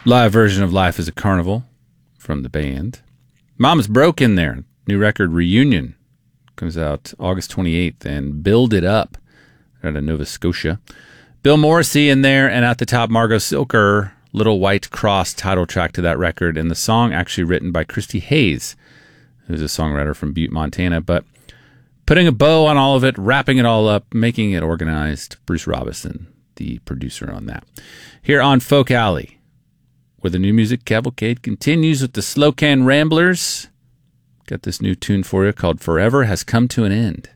Live version of Life is a Carnival from the band. Mama's Broke in there. New record, Reunion. Comes out August 28th. And Build It Up out of Nova Scotia. Bill Morrissey in there. And at the top, Margot Silker, Little White Cross, title track to that record. And the song actually written by Christy Hayes, who's a songwriter from Butte, Montana. But putting a bow on all of it, wrapping it all up, making it organized, Bruce Robison, the producer on that. Here on Folk Alley, where the new music cavalcade continues with the Slow Can Ramblers. Got this new tune for you called Forever Has Come to an End.